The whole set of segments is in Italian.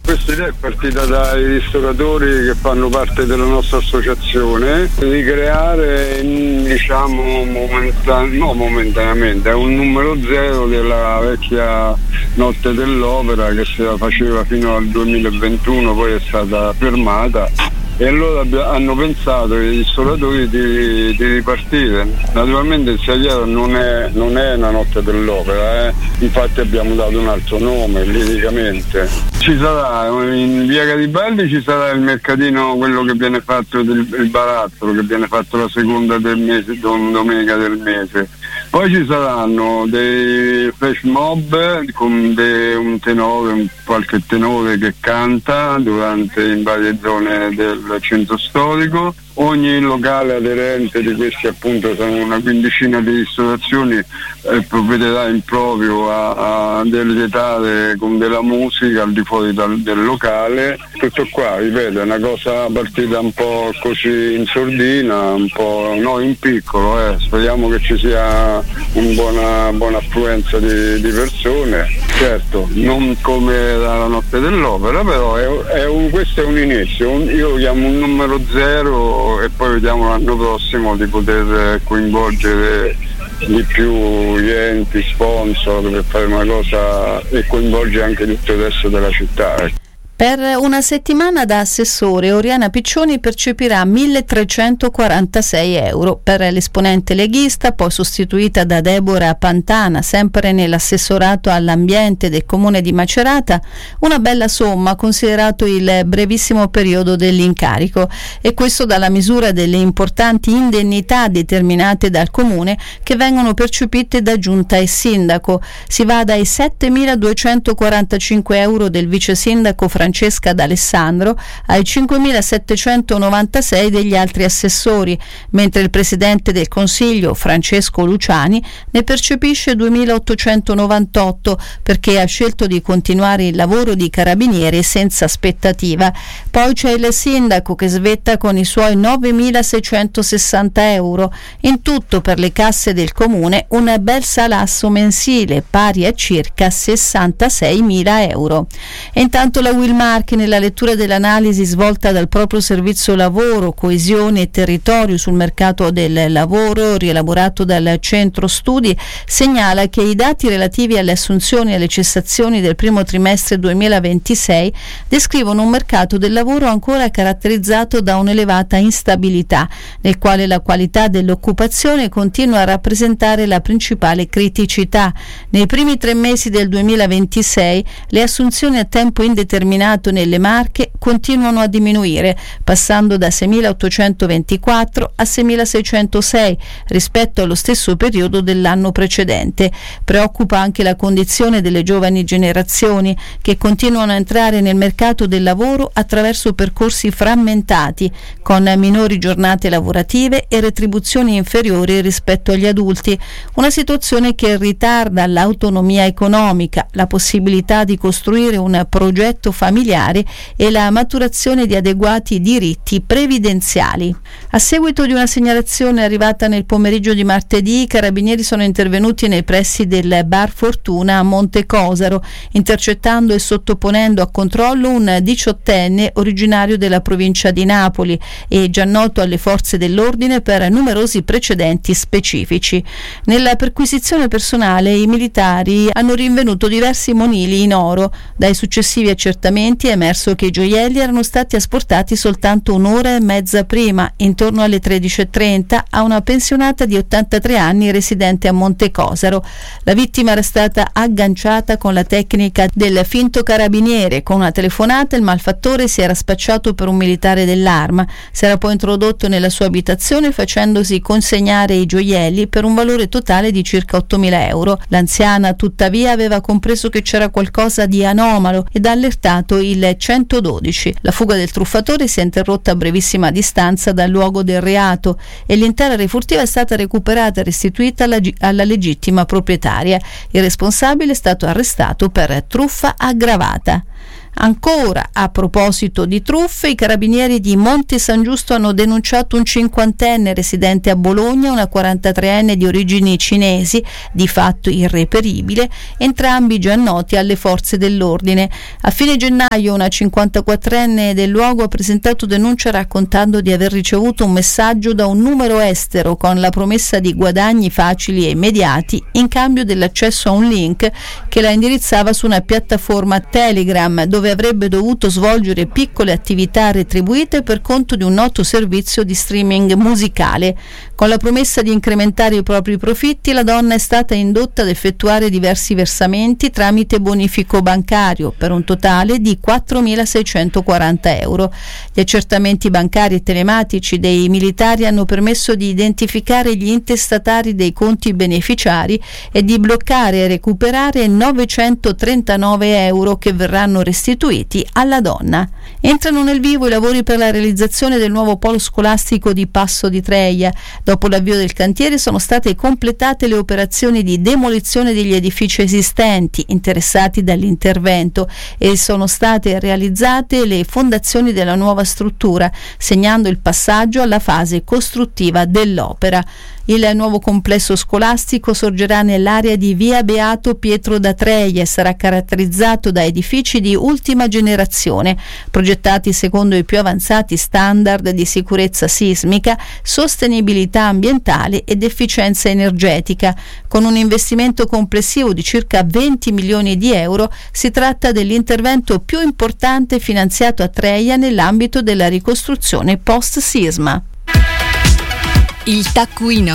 Questa idea è partita dai ristoratori che fanno parte della nostra associazione di creare, diciamo, momentaneamente un numero zero della vecchia Notte dell'Opera che si faceva fino al 2021, poi è stata fermata. E allora hanno pensato i ristoratori di ripartire. Naturalmente il Saliero non è una Notte dell'Opera, infatti abbiamo dato un altro nome liricamente. Ci sarà in via Garibaldi, ci sarà il mercatino, quello che viene fatto, il barattolo che viene fatto la seconda del mese, domenica del mese. Poi ci saranno dei flash mob con qualche tenore che canta in varie zone del centro storico. Ogni locale aderente di questi, appunto, sono una quindicina di ristorazioni, provvederà in proprio a deletare con della musica al di fuori del locale. Tutto qua, ripeto, è una cosa partita un po' così in sordina, un po' in piccolo, speriamo che ci sia una buona affluenza di persone. Certo, non come la Notte dell'Opera, però questo è un inizio, io lo chiamo un numero zero, e poi vediamo l'anno prossimo di poter coinvolgere di più gli enti, sponsor, per fare una cosa e coinvolgere anche tutto il resto della città. Per una settimana da assessore, Oriana Piccioni percepirà 1.346 euro. Per l'esponente leghista, poi sostituita da Deborah Pantana, sempre nell'assessorato all'ambiente del comune di Macerata, una bella somma considerato il brevissimo periodo dell'incarico, e questo dalla misura delle importanti indennità determinate dal comune che vengono percepite da giunta e sindaco. Si va dai 7.245 euro del vice sindaco Francesca D'Alessandro ai 5.796 degli altri assessori, mentre il presidente del Consiglio Francesco Luciani ne percepisce 2.898 perché ha scelto di continuare il lavoro di carabiniere senza aspettativa. Poi c'è il sindaco che svetta con i suoi 9.660 euro. In tutto per le casse del comune un bel salasso mensile pari a circa 66.000 euro. E intanto la Wilmarchi, nella lettura dell'analisi svolta dal proprio servizio lavoro, coesione e territorio sul mercato del lavoro, rielaborato dal centro studi, segnala che i dati relativi alle assunzioni e alle cessazioni del primo trimestre 2026 descrivono un mercato del lavoro ancora caratterizzato da un'elevata instabilità, nel quale la qualità dell'occupazione continua a rappresentare la principale criticità. Nei primi 3 mesi del 2026 le assunzioni a tempo indeterminato nelle Marche continuano a diminuire, passando da 6.824 a 6.606 rispetto allo stesso periodo dell'anno precedente. Preoccupa anche la condizione delle giovani generazioni, che continuano a entrare nel mercato del lavoro attraverso percorsi frammentati, con minori giornate lavorative e retribuzioni inferiori rispetto agli adulti, una situazione che ritarda l'autonomia economica, la possibilità di costruire un progetto familiare e la maturazione di adeguati diritti previdenziali. A seguito di una segnalazione arrivata nel pomeriggio di martedì, i carabinieri sono intervenuti nei pressi del Bar Fortuna a Montecosaro, intercettando e sottoponendo a controllo un 18enne originario della provincia di Napoli e già noto alle forze dell'ordine per numerosi precedenti specifici. Nella perquisizione personale i militari hanno rinvenuto diversi monili in oro. Dai successivi accertamenti è emerso che i gioielli erano stati asportati soltanto un'ora e mezza prima, intorno alle 13:30, a una pensionata di 83 anni residente a Montecosaro. La vittima era stata agganciata con la tecnica del finto carabiniere. Con una telefonata il malfattore si era spacciato per un militare dell'Arma, si era poi introdotto nella sua abitazione facendosi consegnare i gioielli per un valore totale di circa 8.000 euro. L'anziana tuttavia aveva compreso che c'era qualcosa di anomalo ed ha allertato il 112. La fuga del truffatore si è interrotta a brevissima distanza dal luogo del reato e l'intera refurtiva è stata recuperata e restituita alla legittima proprietaria. Il responsabile è stato arrestato per truffa aggravata. Ancora, a proposito di truffe, i carabinieri di Monte San Giusto hanno denunciato un 50enne residente a Bologna e una 43enne di origini cinesi, di fatto irreperibile, entrambi già noti alle forze dell'ordine. A fine gennaio una 54enne del luogo ha presentato denuncia raccontando di aver ricevuto un messaggio da un numero estero con la promessa di guadagni facili e immediati in cambio dell'accesso a un link che la indirizzava su una piattaforma Telegram, dove avrebbe dovuto svolgere piccole attività retribuite per conto di un noto servizio di streaming musicale. Con la promessa di incrementare i propri profitti, la donna è stata indotta ad effettuare diversi versamenti tramite bonifico bancario per un totale di 4.640 euro. Gli accertamenti bancari e telematici dei militari hanno permesso di identificare gli intestatari dei conti beneficiari e di bloccare e recuperare 939 euro che verranno restituiti alla donna. Entrano nel vivo i lavori per la realizzazione del nuovo polo scolastico di Passo di Treia. Dopo l'avvio del cantiere sono state completate le operazioni di demolizione degli edifici esistenti interessati dall'intervento e sono state realizzate le fondazioni della nuova struttura, segnando il passaggio alla fase costruttiva dell'opera. Il nuovo complesso scolastico sorgerà nell'area di via Beato Pietro da Treia e sarà caratterizzato da edifici di ultima generazione, progettati secondo i più avanzati standard di sicurezza sismica, sostenibilità ambientale ed efficienza energetica. Con un investimento complessivo di circa 20 milioni di euro, si tratta dell'intervento più importante finanziato a Treia nell'ambito della ricostruzione post-sisma. Il taccuino.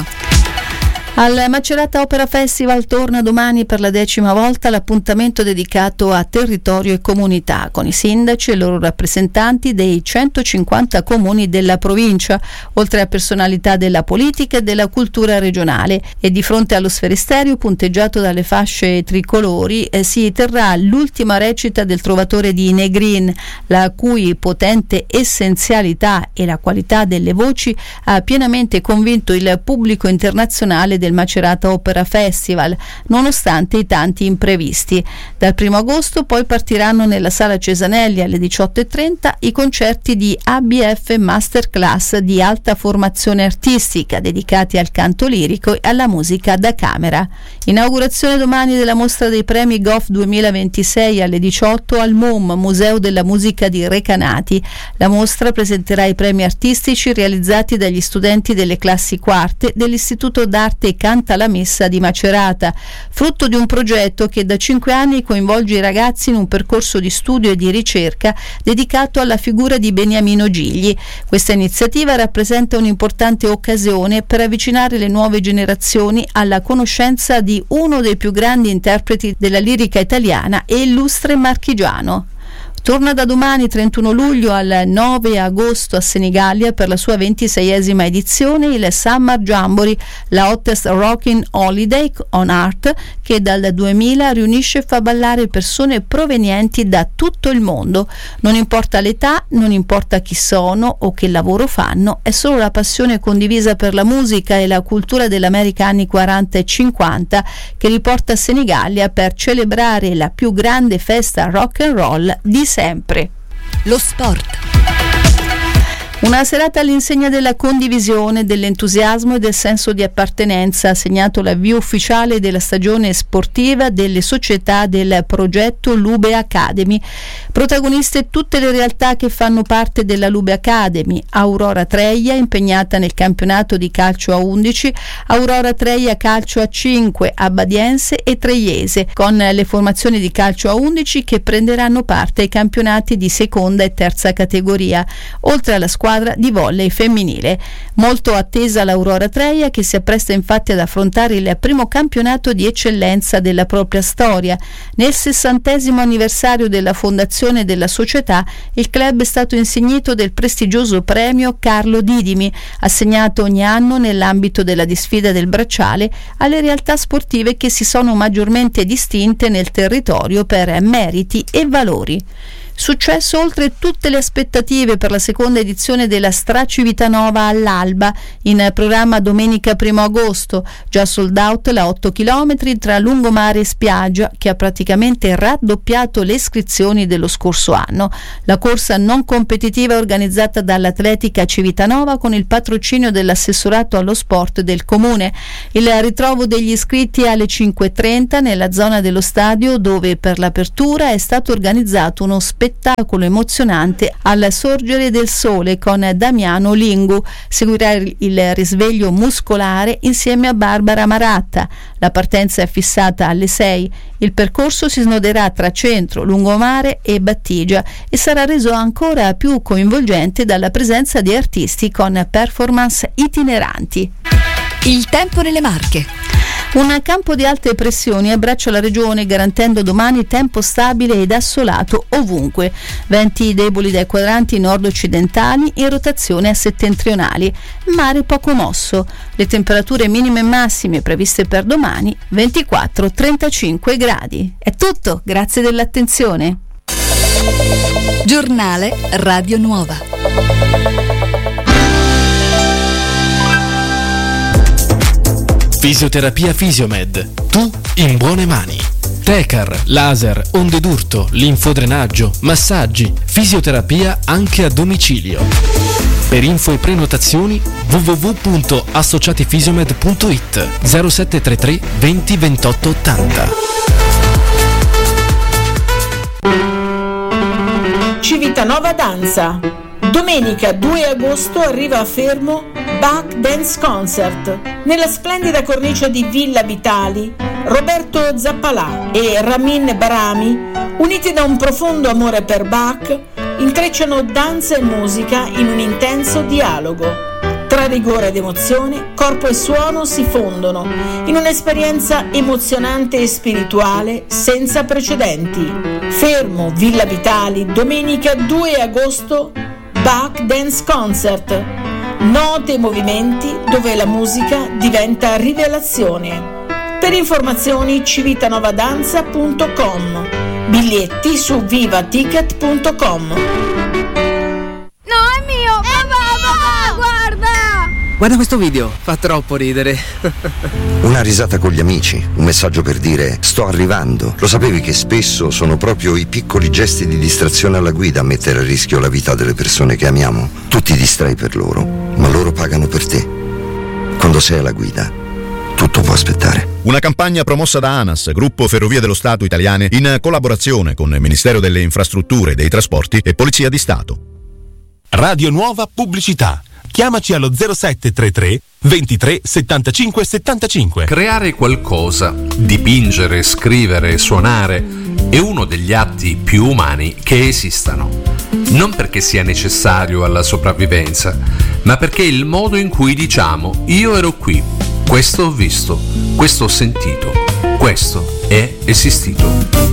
Al Macerata Opera Festival torna domani per la 10ª volta l'appuntamento dedicato a territorio e comunità, con i sindaci e i loro rappresentanti dei 150 comuni della provincia, oltre a personalità della politica e della cultura regionale. E di fronte allo sferisterio punteggiato dalle fasce tricolori si terrà l'ultima recita del Trovatore di Negrin, la cui potente essenzialità e la qualità delle voci ha pienamente convinto il pubblico internazionale del Macerata Opera Festival, nonostante i tanti imprevisti. Dal 1 agosto poi partiranno nella Sala Cesanelli alle 18:30 i concerti di ABF Masterclass di alta formazione artistica dedicati al canto lirico e alla musica da camera. Inaugurazione domani della mostra dei premi Goff 2026 alle 18 al MUM, Museo della Musica di Recanati. La mostra presenterà i premi artistici realizzati dagli studenti delle classi quarte dell'Istituto d'Arte Canta la Messa di Macerata, frutto di un progetto che da 5 anni coinvolge i ragazzi in un percorso di studio e di ricerca dedicato alla figura di Beniamino Gigli. Questa iniziativa rappresenta un'importante occasione per avvicinare le nuove generazioni alla conoscenza di uno dei più grandi interpreti della lirica italiana e illustre marchigiano. Torna da domani 31 luglio al 9 agosto a Senigallia per la sua 26esima edizione il Summer Jamboree, la hottest rocking holiday on art che dal 2000 riunisce e fa ballare persone provenienti da tutto il mondo. Non importa l'età, non importa chi sono o che lavoro fanno, è solo la passione condivisa per la musica e la cultura dell'America anni 40 e 50 che riporta a Senigallia per celebrare la più grande festa rock and roll di sempre. Lo sport. Una serata all'insegna della condivisione, dell'entusiasmo e del senso di appartenenza ha segnato l'avvio ufficiale della stagione sportiva delle società del progetto Lube Academy. Protagoniste tutte le realtà che fanno parte della Lube Academy: Aurora Treia, impegnata nel campionato di calcio a 11, Aurora Treia calcio a 5, Abbadiense e Treiese, con le formazioni di calcio a 11 che prenderanno parte ai campionati di seconda e terza categoria, oltre alla squadra di volley femminile. Molto attesa l'Aurora Treia, che si appresta infatti ad affrontare il primo campionato di eccellenza della propria storia. Nel 60° anniversario della fondazione della società, il club è stato insignito del prestigioso premio Carlo Didimi, assegnato ogni anno nell'ambito della disfida del bracciale alle realtà sportive che si sono maggiormente distinte nel territorio per meriti e valori. Successo oltre tutte le aspettative per la seconda edizione della Stra Civitanova all'Alba, in programma domenica 1 agosto, già sold out la 8 km tra lungomare e spiaggia, che ha praticamente raddoppiato le iscrizioni dello scorso anno. La corsa non competitiva è organizzata dall'Atletica Civitanova con il patrocinio dell'assessorato allo sport del comune. Il ritrovo degli iscritti è alle 5:30 nella zona dello stadio, dove per l'apertura è stato organizzato uno spettacolo emozionante al sorgere del sole con Damiano Lingu. Seguirà il risveglio muscolare insieme a Barbara Maratta. La partenza è fissata alle 6. Il percorso si snoderà tra centro, lungomare e Battigia e sarà reso ancora più coinvolgente dalla presenza di artisti con performance itineranti. Il tempo nelle Marche. Un campo di alte pressioni abbraccia la regione, garantendo domani tempo stabile ed assolato ovunque. Venti deboli dai quadranti nord-occidentali in rotazione a settentrionali. Mare poco mosso. Le temperature minime e massime previste per domani 24-35 gradi. È tutto, grazie dell'attenzione. Giornale Radio Nuova. Fisioterapia Fisiomed. Tu in buone mani. Tecar, laser, onde d'urto, linfodrenaggio, massaggi, fisioterapia anche a domicilio. Per info e prenotazioni www.associatifisiomed.it 0733 20 28 80. Civitanova Danza. Domenica 2 agosto arriva a Fermo Bach Dance Concert. Nella splendida cornice di Villa Vitali, Roberto Zappalà e Ramin Barami, uniti da un profondo amore per Bach, intrecciano danza e musica in un intenso dialogo. Tra rigore ed emozione, corpo e suono si fondono in un'esperienza emozionante e spirituale senza precedenti. Fermo, Villa Vitali, domenica 2 agosto, Bach Dance Concert. Note e movimenti dove la musica diventa rivelazione. Per informazioni civitanovadanza.com. Biglietti su vivaticket.com. No, è mio! Papà, guarda! Guarda questo video, fa troppo ridere. Una risata con gli amici, un messaggio per dire sto arrivando. Lo sapevi che spesso sono proprio i piccoli gesti di distrazione alla guida a mettere a rischio la vita delle persone che amiamo? Tu ti distrai per loro, ma loro pagano per te. Quando sei alla guida, tutto può aspettare. Una campagna promossa da ANAS, Gruppo Ferrovie dello Stato Italiane, in collaborazione con il Ministero delle Infrastrutture e dei Trasporti e Polizia di Stato. Radio Nuova Pubblicità. Chiamaci allo 0733 23 75 75. Creare qualcosa, dipingere, scrivere, suonare è uno degli atti più umani che esistano. Non perché sia necessario alla sopravvivenza, ma perché è il modo in cui diciamo io ero qui, questo ho visto, questo ho sentito, questo è esistito.